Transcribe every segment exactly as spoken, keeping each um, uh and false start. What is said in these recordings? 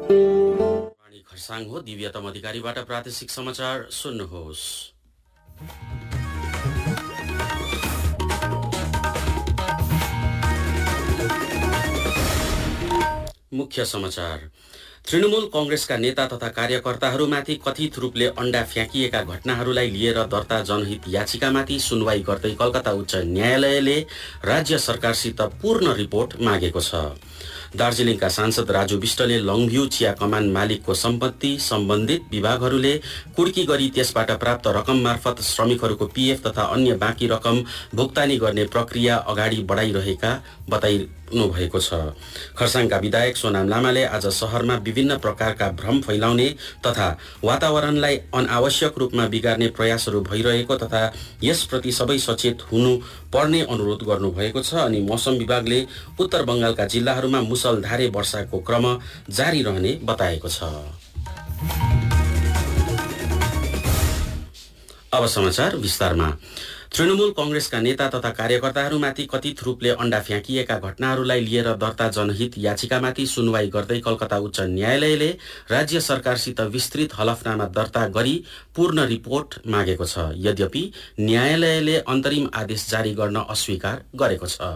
खरसाङ हो। दिव्यतम अधिकारीबाट प्रादेशिक समाचार सुन्नुहोस्। मुख्य समाचार। तृणमूल कांग्रेसका नेता तथा कार्यकर्ताहरूमाथि कथित रूपले अण्डा फ्याँकिएका घटनाहरूलाई लिएर दर्ता जनहित याचिकामाथि सुनवाई गर्दै कलकत्ता उच्च न्यायालयले राज्य सरकारसित पूर्ण रिपोर्ट मागेको छ। दार्जिलिङका सांसद राजु विष्टले लङभ्यू चिया कमान मालिकको सम्पत्ति सम्बन्धित विभागहरूले कुर्की गरी त्यसबाट प्राप्त रकम मार्फत श्रमिकहरूको पीएफ तथा अन्य बाँकी रकम भुक्तानी गर्ने प्रक्रिया अगाडि बढाइरहेका बताइनु भएको छ। खरसाङका विधायक सोनाम लामाले आज शहरमा विभिन्न प्रकारका भ्रम फैलाउने तथा वातावरणलाई अनावश्यक रूपमा बिगार्ने प्रयासहरू भइरहेको तथा यसप्रति सबै सचेत हुनु पर्ने अनुरोध गर्नुभएको छ। अनि मौसम विभागले उत्तर बंगालका जिल्लाहरूमा मुसलधारे वर्षाको क्रम जारी रहने बताएको छ। अब समाचार विस्तारमा। तृणमूल कांग्रेसका नेता तथा कार्यकर्ताहरूमाथि कथित रूपले अण्डा फ्याँकिएका घटनाहरूलाई लिएर दर्ता जनहित याचिकामाथि सुनवाई गर्दै कलकत्ता उच्च न्यायालयले राज्य सरकारसित विस्तृत हलफनामा दर्ता गरी पूर्ण रिपोर्ट मागेको छ। यद्यपि न्यायालयले अन्तरिम आदेश जारी गर्न अस्वीकार गरेको छ।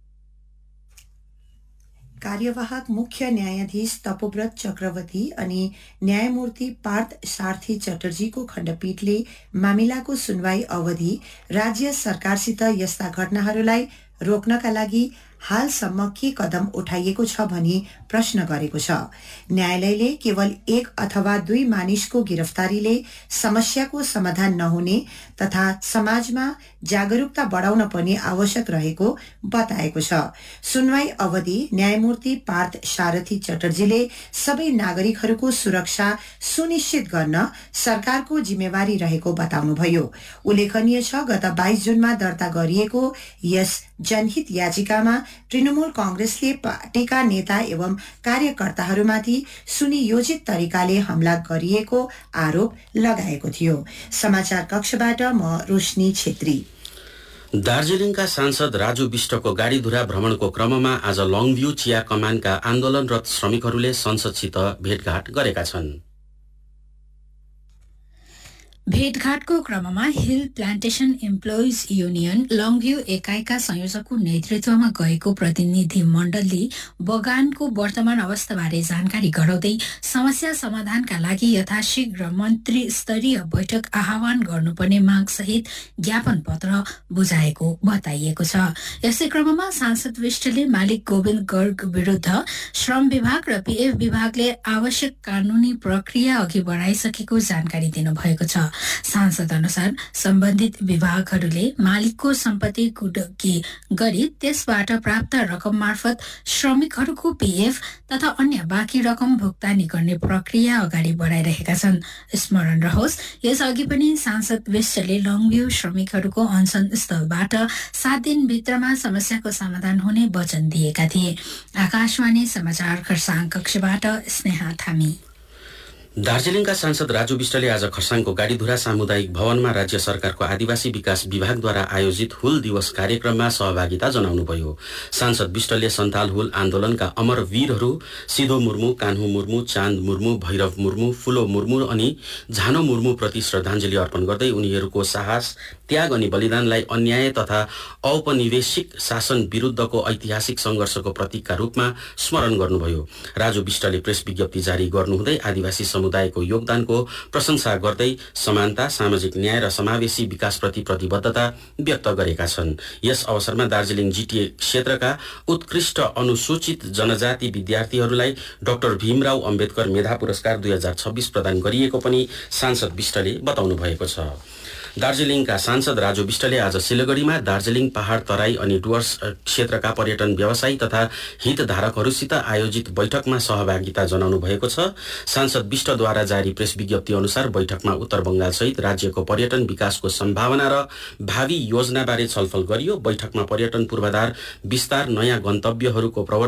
कार्यवाहक मुख्य न्यायाधीश तपोव्रत चक्रवर्ती अनि न्यायमूर्ति पार्थ सारथी चटर्जीको खण्डपीठले मामिलाको सुनवाई अवधि राज्य सरकारसित यस्ता घटनाहरूलाई रोक्नका लागि हालसम्म के कदम उठाइएको छ भनी प्रश्न गरेको छ। न्यायालयले केवल एक अथवा दुई मानिसको गिरफ्तारीले समस्याको समाधान नहुने तथा समाजमा जागरूकता बढाउन पनि आवश्यक रहेको बताएको छ। सुनवाई अवधि न्यायमूर्ति पार्थ सारथी चटर्जीले सबै नागरिकहरूको सुरक्षा सुनिश्चित गर्न सरकारको जिम्मेवारी रहेको बताउनुभयो। उल्लेखनीय छ, गत बाइस जुनमा दर्ता गरिएको यस जनहित याचिकामा तृणमूल कांग्रेसले पार्टीका नेता एवं कार्यकर्ताहरूमाथि सुनियोजित तरिकाले हमला गरिएको आरोप लगाएको थियो। समाचार कक्षबाट म रोशनी छेत्री। दार्जिलिङका सांसद राजु विष्टको गाडीधुरा भ्रमणको क्रममा आज लङभ्यू चिया कमानका आन्दोलनरत श्रमिकहरूले संसदसित भेटघाट गरेका छन्। भेटघाटको क्रममा hill plantation employees union Longview एकाइका संयोजकको नेतृत्वमा गएको प्रतिनिधि मण्डलले बगानको वर्तमान अवस्थाबारे जानकारी गराउँदै समस्या समाधानका लागि यथाशीघ्र मन्त्री स्तरीय बैठक आह्वान गर्नुपर्ने माग सहित ज्ञापन पत्र बुझाएको बताइएको छ। यसै क्रममा सांसद विष्टले मालिक गोविन्द गर्ग विरुद्ध श्रम विभाग र पीएफ विभागले आवश्यक कानूनी प्रक्रिया अघि बढाइसकेको जानकारी दिनुभएको छ। सांसद अनुसार सम्बन्धित विभागहरूले मालिकको सम्पत्ति कुर्की गरी त्यसबाट प्राप्त रकम मार्फत श्रमिकहरूको पीएफ तथा अन्य बाँकी रकम भुक्तानी गर्ने प्रक्रिया अगाडि बढाइरहेका छन्। स्मरण रहोस्, यसअघि पनि सांसद विष्टले लङभ्यू श्रमिकहरूको अनसन स्थलबाट सात दिनभित्रमा समस्याको समाधान हुने वचन दिएका थिए। आकाशवाणी समाचार खरसाङ कक्षबाट स्नेहा थामी। दार्जिलिङका सांसद राजु विष्टले आज खरसाङको गाडीधुरा सामुदायिक भवनमा राज्य सरकारको आदिवासी विकास विभागद्वारा आयोजित हुल दिवस कार्यक्रममा सहभागिता जनाउनुभयो। सांसद विष्टले सन्थाल हुल आन्दोलनका अमर वीरहरू सिधो मुर्मू, कान्हु मुर्मू, चाँद मुर्मू, भैरव मुर्मू, फुलो मुर्मू अनि झानो मुर्मू प्रति श्रद्धाञ्जली अर्पण गर्दै उनीहरूको साहस, त्याग अनि बलिदानलाई अन्याय तथा औपनिवेशिक शासन विरुद्धको ऐतिहासिक संघर्षको प्रतीकका रूपमा स्मरण गर्नुभयो। राजु विष्टले प्रेस विज्ञप्ति जारी गर्नुहुँदै आदिवासी समुदायको योगदानको प्रशंसा गर्दै समानता, सामाजिक न्याय र समावेशी विकासप्रति प्रतिबद्धता व्यक्त गरेका छन्। यस अवसरमा दार्जिलिङ जीटीए क्षेत्रका उत्कृष्ट अनुसूचित जनजाति विद्यार्थीहरूलाई डाक्टर भीमराव अम्बेदकर मेधा पुरस्कार दुई हजार छब्बीस प्रदान गरिएको पनि सांसद विष्टले बताउनु भएको छ। दार्जिलिङका सांसद राजु विष्टले आज सिलगढीमा दार्जिलिङ पहाड तराई अनि डुवर्स क्षेत्रका पर्यटन व्यवसायी तथा हितधारकहरूसित आयोजित बैठकमा सहभागिता जनाउनु भएको छ। सांसद विष्टद्वारा जारी प्रेस विज्ञप्ति अनुसार बैठकमा उत्तर बंगाल सहित राज्यको पर्यटन विकासको सम्भावना र भावी योजनाबारे छलफल गरियो। बैठकमा पर्यटन पूर्वाधार विस्तार, नयाँ गन्तव्यहरूको